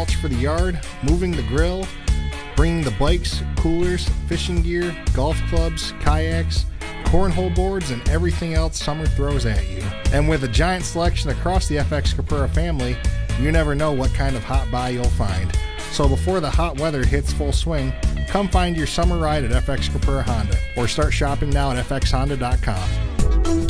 mulch for the yard, moving the grill, bringing the bikes, coolers, fishing gear, golf clubs, kayaks, cornhole boards, and everything else summer throws at you. And with a giant selection across the FX Capura family, you never know what kind of hot buy you'll find. So before the hot weather hits full swing, come find your summer ride at FX Capura Honda, or start shopping now at fxhonda.com.